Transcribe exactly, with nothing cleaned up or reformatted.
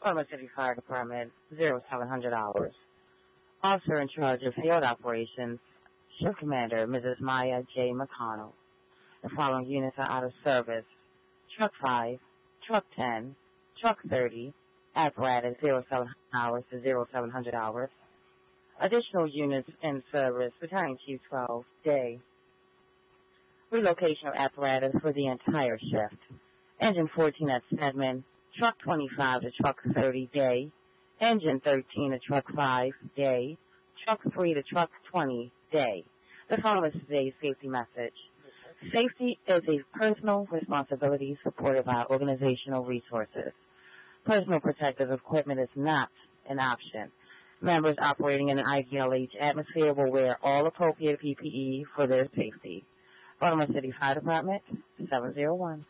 Baltimore City Fire Department, zero seven hundred hours. Officer in charge of field operations, Shift Commander Missus Maya J. McConnell. The following units are out of service: Truck five, Truck ten, Truck thirty, apparatus zero seven hours to zero seven hundred hours. Additional units in service: Battalion Q twelve, day. Relocation of apparatus for the entire shift. Engine fourteen at Stedman, Truck twenty-five to Truck thirty, day. Engine thirteen to Truck five, day. Truck three to Truck twenty, day. The following is today's safety message. Safety is a personal responsibility supported by organizational resources. Personal protective equipment is not an option. Members operating in an I D L H atmosphere will wear all appropriate P P E for their safety. Baltimore City Fire Department, seven zero one.